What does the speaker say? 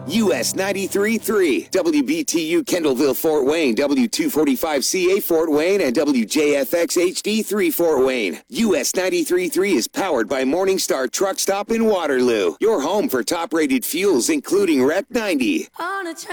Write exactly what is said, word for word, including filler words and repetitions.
U S ninety-three point three, W B T U Kendallville, Fort Wayne, W two forty-five C A Fort Wayne, and W J F X H D three Fort Wayne. U S ninety-three point three is powered by Morningstar Truck Stop in Waterloo. Your home for top-rated fuels, including Rec ninety. On a